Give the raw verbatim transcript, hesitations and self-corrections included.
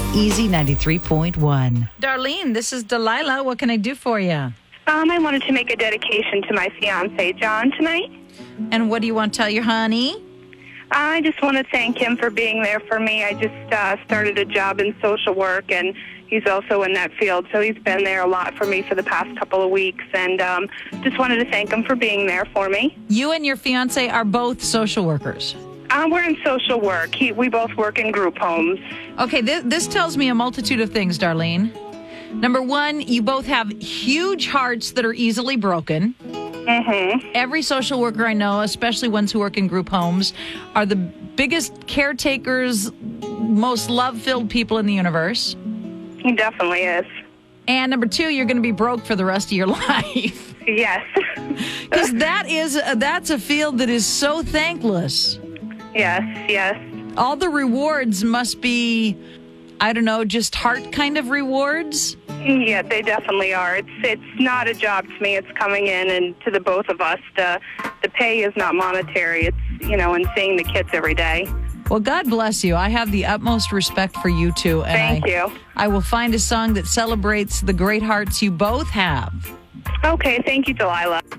Easy ninety-three point one. Darlene, this is Delilah. What can I do for you? Um, I wanted to make a dedication to my fiance, John, tonight. And what do you want to tell your honey? I just want to thank him for being there for me. I just uh, started a job in social work, and he's also in that field, so he's been there a lot for me for the past couple of weeks, and um, just wanted to thank him for being there for me. You and your fiance are both social workers. Uh, we're in social work. He, we both work in group homes. Okay, th- this tells me a multitude of things, Darlene. Number one, you both have huge hearts that are easily broken. Mm-hmm. Every social worker I know, especially ones who work in group homes, are the biggest caretakers, most love-filled people in the universe. He definitely is. And number two, you're going to be broke for the rest of your life. Yes. Because that is a, that's a field that is so thankless. Yes, yes. All the rewards must be, I don't know, just heart kind of rewards. Yeah, they definitely are. It's it's not a job to me. It's coming in, and to the both of us, the the pay is not monetary. It's, you know, and seeing the kids every day. Well, God bless you. I have the utmost respect for you two. And Thank I, you. I will find a song that celebrates the great hearts you both have. Okay, thank you, Delilah.